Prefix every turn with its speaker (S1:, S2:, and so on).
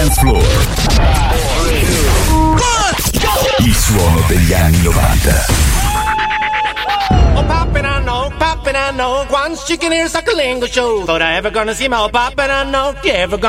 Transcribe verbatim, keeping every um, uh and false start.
S1: dance floor. Il suono degli anni novanta.
S2: Oh, poppin', I know, poppin', I know. Once you can hear Suckalingo show. But I ever gonna see my oh, poppin', I know. You ever gonna